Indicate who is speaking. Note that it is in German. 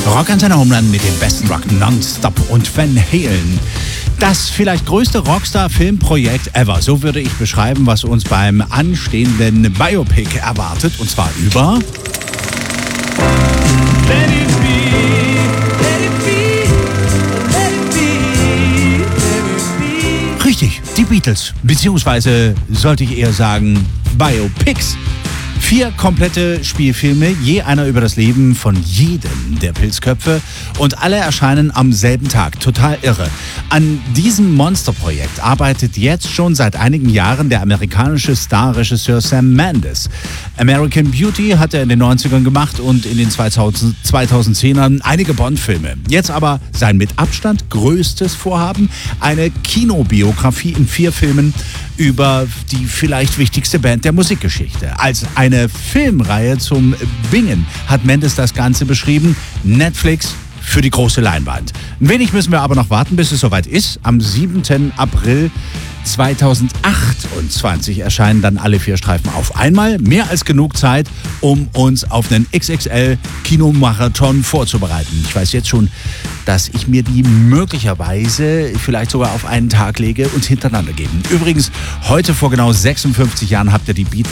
Speaker 1: Rockantenne Homeland mit dem besten Rock nonstop und Van Halen. Das vielleicht größte Rockstar-Filmprojekt ever. So würde ich beschreiben, was uns beim anstehenden Biopic erwartet. Und zwar über...
Speaker 2: Let it be, let it be, let it be, let it be.
Speaker 1: Richtig, die Beatles. Beziehungsweise sollte ich eher sagen Biopics. 4 komplette Spielfilme, je einer über das Leben von jedem der Pilzköpfe und alle erscheinen am selben Tag. Total irre. An diesem Monsterprojekt arbeitet jetzt schon seit einigen Jahren der amerikanische Starregisseur Sam Mendes. American Beauty hat er in den 90ern gemacht und in den 2010ern einige Bond-Filme. Jetzt aber sein mit Abstand größtes Vorhaben, eine Kinobiografie in 4 Filmen über die vielleicht wichtigste Band der Musikgeschichte. Als eine Filmreihe zum Bingen hat Mendes das Ganze beschrieben. Netflix für die große Leinwand. Ein wenig müssen wir aber noch warten, bis es soweit ist. Am 7. April 2028 erscheinen dann alle 4 Streifen auf einmal. Mehr als genug Zeit, um uns auf einen XXL-Kinomarathon vorzubereiten. Ich weiß jetzt schon, dass ich mir die möglicherweise vielleicht sogar auf einen Tag lege und hintereinander geben. Übrigens, heute vor genau 56 Jahren habt ihr die Beatles